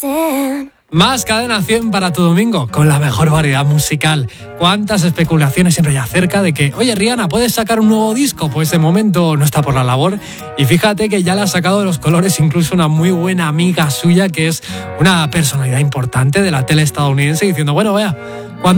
Más Cadena 100 para tu domingo, con la mejor variedad musical. ¿Cuántas especulaciones siempre hay acerca de que, oye, Rihanna, ¿puedes sacar un nuevo disco? Pues de momento no está por la labor. Y fíjate que ya le ha sacado de los colores incluso una muy buena amiga suya, que es una personalidad importante de la tele estadounidense, diciendo, bueno, vea, cuando